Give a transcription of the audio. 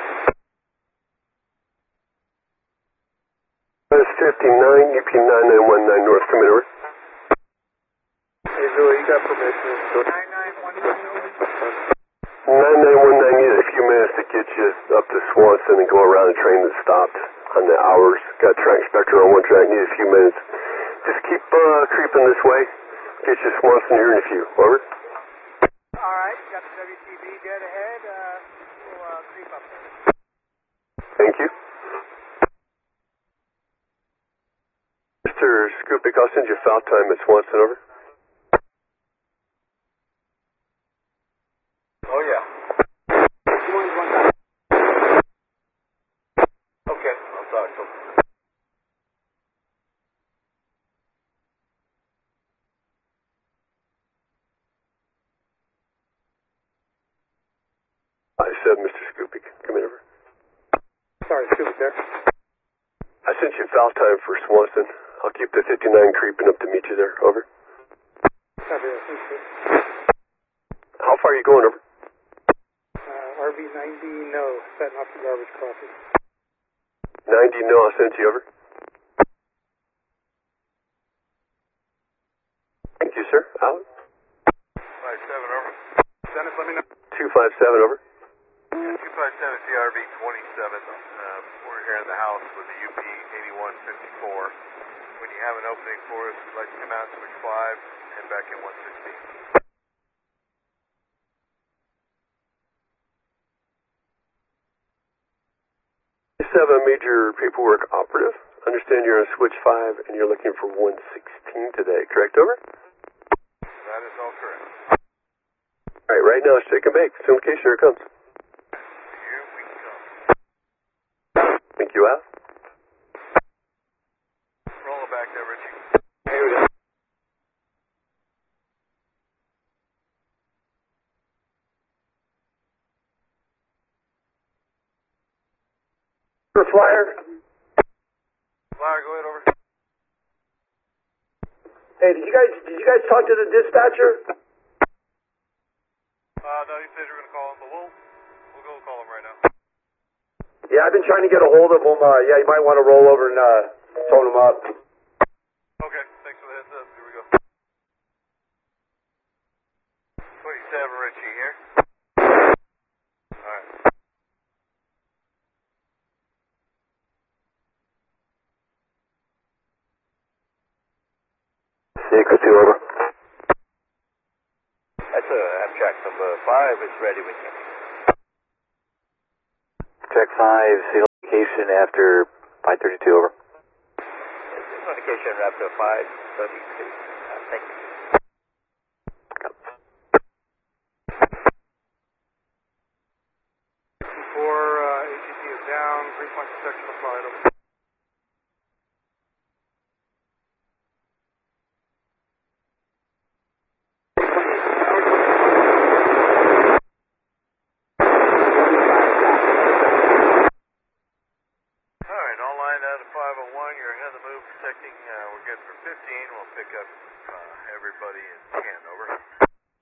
That's 59, UP 9919 North, come in over. Hey, Julie, you got permission. 9919 needs a few minutes to get you up to Swanson and go around the train that stopped on the hours. Got track inspector on one track, need a few minutes. Just keep creeping this way. Get you to Swanson here in a few. Over. Alright, got the WTB dead ahead. We'll creep up there. Thank you. Mr. Skupik, I'll send you a foul time at Swanson, over. Oh, yeah. Okay, I'll talk to him. I said, Mr. Skupik, come in over. Sorry, Scoop there. I sent you a foul time for Swanson. I'll keep the 59 creeping up to meet you there, over. Copy that, thank you. How far are you going, over? RV90, no. Setting off the garbage crossing. 90, no, I'll send you over. Thank you, sir. Out. 57, over. Dennis, let me know. 257, over. Yeah, 257 CRV 27. We're here in the house with the UP 8154. When you have an opening for us, we'd like to come out switch 5, head back in 116. 7 major paperwork operative. Understand you're on switch 5 and you're looking for 116 today, correct, over? That is all correct. Alright, right now, shake and bake. Some location, here it comes. Here we come. Thank you, Al. Roll it back there, Richie. Here we go. Flyer. Flyer, go ahead, over. Hey, did you guys talk to the dispatcher? No, you said you were going to call him, but we'll go call him right now. Yeah, I've been trying to get a hold of him. Yeah, you might want to roll over and phone him up. Okay, thanks for the heads up. Here we go. 27, Richie here. Alright. 6-2, over. That's Amtrak number 5 is ready with you. Track 5, see location after 532, over. Notification after 532. Thank you. Before ATC is down, 3-point protection applied, over. Alright, all lined out at 501, you're ahead of the move, protecting, we're good for 15, we'll pick up everybody in